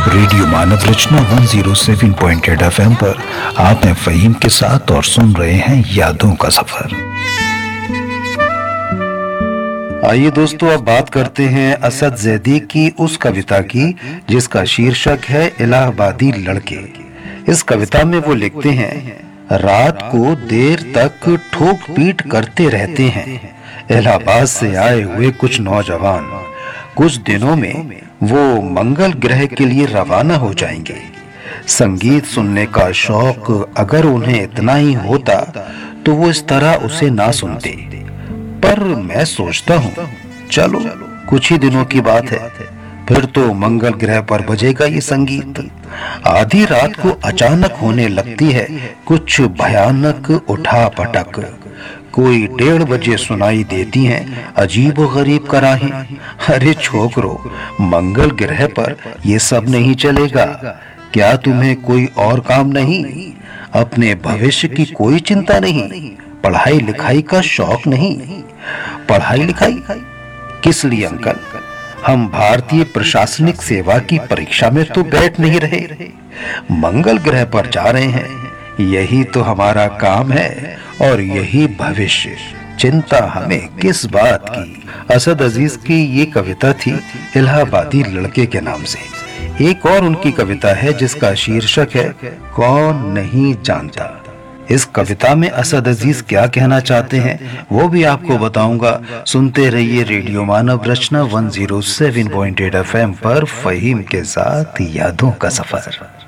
Radio मानव रचना 107.8 FM पर आप हैं फहीम के साथ और सुन रहे हैं यादों का सफर। आइए दोस्तों, अब बात करते हैं असद ज़ैदी की उस कविता की जिसका शीर्षक है इलाहाबादी लड़के। इस कविता में वो लिखते हैं, रात को देर तक ठोक पीट करते रहते हैं इलाहाबाद से आए हुए कुछ नौजवान। कुछ दिनों में वो मंगल ग्रह के लिए रवाना हो जाएंगे। संगीत सुनने का शौक अगर उन्हें इतना ही होता तो वो इस तरह उसे ना सुनते, पर मैं सोचता हूँ चलो कुछ ही दिनों की बात है, फिर तो मंगल ग्रह पर बजेगा ये संगीत। आधी रात को अचानक होने लगती है कुछ भयानक उठा पटक। कोई 1:30 बजे सुनाई देती हैं अजीब व गरीब कराहें। अरे छोकरो, मंगल ग्रह पर ये सब नहीं चलेगा। क्या तुम्हें कोई और काम नहीं? अपने भविष्य की कोई चिंता नहीं? पढ़ाई लिखाई का शौक नहीं? पढ़ाई लिखाई किस लिए अंकल? हम भारतीय प्रशासनिक सेवा की परीक्षा में तो बैठ नहीं रहे, मंगल ग्रह पर जा रहे हैं। यही तो हमारा काम है और यही भविष्य। चिंता हमें किस बात की? असद अजीज की ये कविता थी इलाहाबादी लड़के के नाम से। एक और उनकी कविता है जिसका शीर्षक है कौन नहीं जानता। इस कविता में असद अजीज क्या कहना चाहते हैं वो भी आपको बताऊंगा। सुनते रहिए रेडियो मानव रचना 107.8 FM पर फहीम के साथ यादों का सफर।